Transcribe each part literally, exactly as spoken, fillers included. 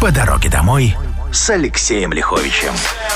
По дороге домой с Алексеем Лиховичем.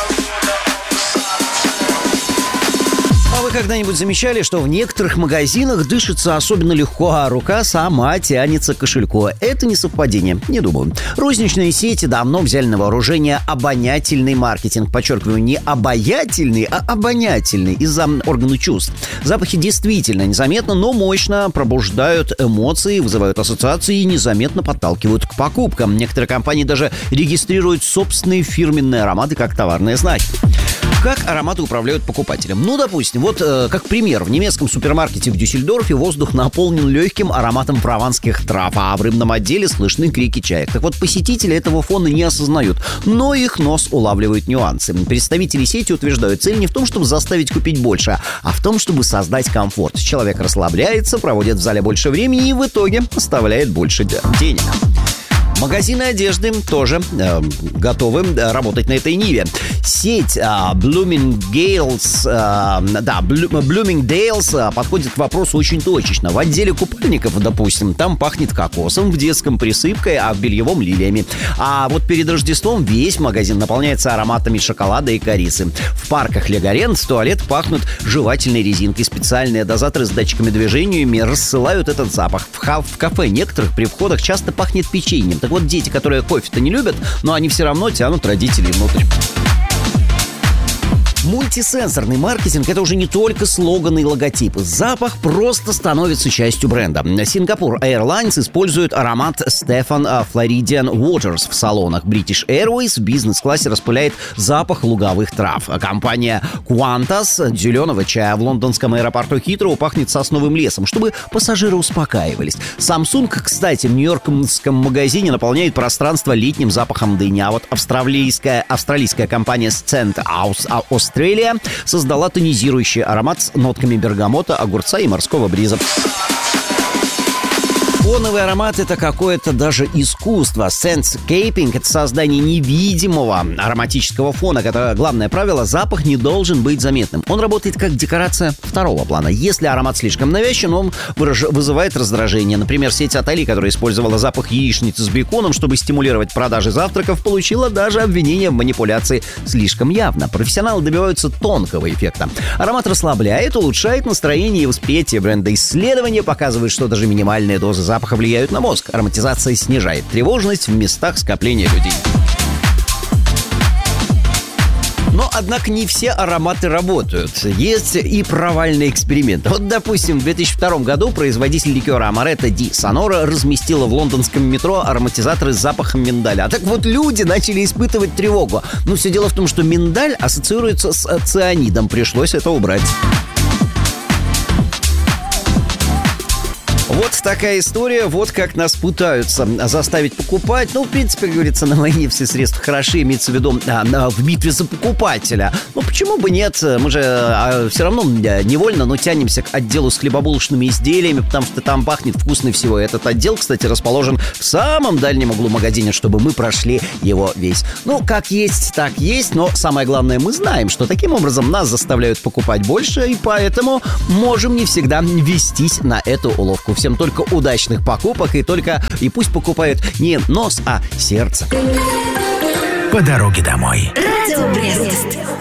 А вы когда-нибудь замечали, что в некоторых магазинах дышится особенно легко, а рука сама тянется к кошельку? Это не совпадение, не думаю. Розничные сети давно взяли на вооружение обонятельный маркетинг. Подчеркиваю, не обаятельный, а обонятельный из-за органа чувств. Запахи действительно незаметно, но мощно пробуждают эмоции, вызывают ассоциации и незаметно подталкивают к покупкам. Некоторые компании даже регистрируют собственные фирменные ароматы как товарные знаки. Как ароматы управляют покупателем? Ну, допустим, вот э, как пример. В немецком супермаркете в Дюссельдорфе воздух наполнен легким ароматом прованских трав, а в рыбном отделе слышны крики чаек. Так вот, посетители этого фона не осознают, но их нос улавливает нюансы. Представители сети утверждают, цель не в том, чтобы заставить купить больше, а в том, чтобы создать комфорт. Человек расслабляется, проводит в зале больше времени и в итоге оставляет больше денег. Магазины одежды тоже э, готовы работать на этой ниве. Сеть э, Bloomingdale's, э, да, Bloomingdale's э, подходит к вопросу очень точечно. В отделе купальников, допустим, там пахнет кокосом, в детском присыпкой, а в бельевом лилиями. А вот перед Рождеством весь магазин наполняется ароматами шоколада и корицы. В парках Леголенд туалет пахнут жевательной резинкой. Специальные дозаторы с датчиками движения рассылают этот запах. В, ха- в кафе некоторых при входах часто пахнет печеньем. Так вот, дети, которые кофе-то не любят, но они все равно тянут родителей внутрь. Мультисенсорный маркетинг – это уже не только слоганы и логотипы. Запах просто становится частью бренда. Singapore Airlines использует аромат Stefan Floridian Waters в салонах. British Airways в бизнес-классе распыляет запах луговых трав. Компания Qantas зеленого чая в лондонском аэропорту Хитроу пахнет сосновым лесом, чтобы пассажиры успокаивались. Samsung, кстати, в нью-йоркском магазине наполняет пространство летним запахом дыни. А вот австралийская, австралийская компания Scent Australia создала тонизирующий аромат с нотками бергамота, огурца и морского бриза. Фоновый аромат – это какое-то даже искусство. Scentscaping – это создание невидимого ароматического фона. Это главное правило – запах не должен быть заметным. Он работает как декорация второго плана. Если аромат слишком навязчив, он выраж... вызывает раздражение. Например, сеть отелей, которая использовала запах яичницы с беконом, чтобы стимулировать продажи завтраков, получила даже обвинение в манипуляции слишком явно. Профессионалы добиваются тонкого эффекта. Аромат расслабляет, улучшает настроение и восприятие бренда. Исследования показывают, что даже минимальные дозы запаха влияют на мозг. Ароматизация снижает тревожность в местах скопления людей. Но, однако, не все ароматы работают. Есть и провальные эксперименты. Вот, допустим, в две тысячи втором году производитель ликера Amaretto di Sonora разместила в лондонском метро ароматизаторы с запахом миндаля. А так вот люди начали испытывать тревогу. Но все дело в том, что миндаль ассоциируется с цианидом. Пришлось это убрать. Вот такая история, вот как нас пытаются заставить покупать. Ну, в принципе, как говорится, на войне все средства хороши, имеется в виду а, в битве за покупателя. Ну, почему бы нет? Мы же а, все равно невольно, но тянемся к отделу с хлебобулочными изделиями, потому что там пахнет вкусно всего. Этот отдел, кстати, расположен в самом дальнем углу магазина, чтобы мы прошли его весь. Ну, как есть, так есть, но самое главное, мы знаем, что таким образом нас заставляют покупать больше, и поэтому можем не всегда вестись на эту уловку. Всем только удачных покупок, и только и пусть покупают не нос, а сердце. По дороге домой. Радио Брест.